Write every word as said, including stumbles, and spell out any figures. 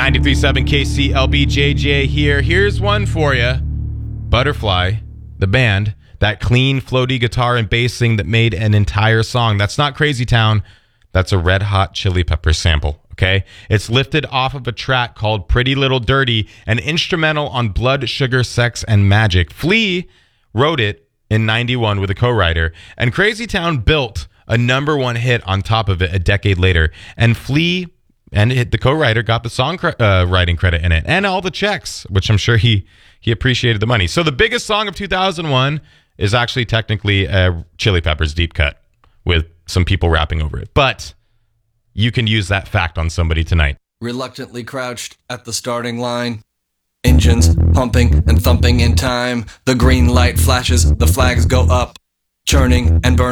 ninety-three point seven K C L B, J J here. Here's one for you. Butterfly, the band, that clean, floaty guitar and bass thing that made an entire song. That's not Crazy Town. That's a Red Hot Chili Peppers sample, okay? It's lifted off of a track called Pretty Little Dirty, an instrumental on Blood, Sugar, Sex, and Magic. Flea wrote it in ninety-one with a co-writer, and Crazy Town built a number one hit on top of it a decade later. And Flea and it, the co-writer got the song cre- uh, writing credit in it and all the checks, which I'm sure he he appreciated the money. So the biggest song of two thousand one is actually technically a Chili Peppers deep cut with some people rapping over it. But you can use that fact on somebody tonight. Reluctantly crouched at the starting line. Engines pumping and thumping in time. The green light flashes, the flags go up. Churning and burning.